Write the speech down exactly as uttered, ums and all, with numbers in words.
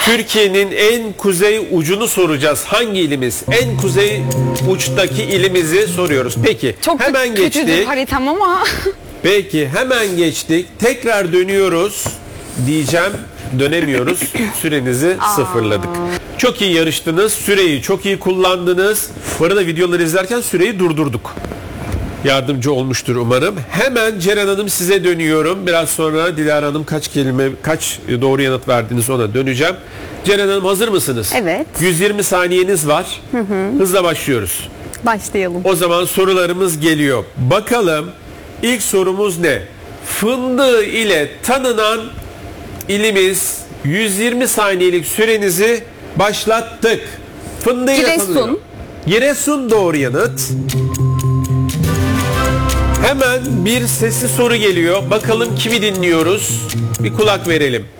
Türkiye'nin en kuzey ucunu soracağız. Hangi ilimiz? En kuzey uçtaki ilimizi soruyoruz. Peki Çok hemen kötüdür geçtik. haritam ama. Peki hemen geçtik. Tekrar dönüyoruz diyeceğim. Dönemiyoruz. Sürenizi sıfırladık. Çok iyi yarıştınız. Süreyi çok iyi kullandınız. Bu arada videoları izlerken süreyi durdurduk. Yardımcı olmuştur umarım. Hemen Ceren Hanım size dönüyorum. Biraz sonra Dilara Hanım kaç kelime, kaç doğru yanıt verdiniz ona döneceğim. Ceren Hanım hazır mısınız? Evet. yüz yirmi saniyeniz var. Hı hı. Hızla başlıyoruz. Başlayalım. O zaman sorularımız geliyor. Bakalım ilk sorumuz ne? Fındığı ile tanınan ilimiz. yüz yirmi saniyelik sürenizi başlattık. Fındığı ile Giresun. tanınıyor. Giresun doğru yanıt. Hemen bir sesli soru geliyor. Bakalım kimi dinliyoruz? Bir kulak verelim.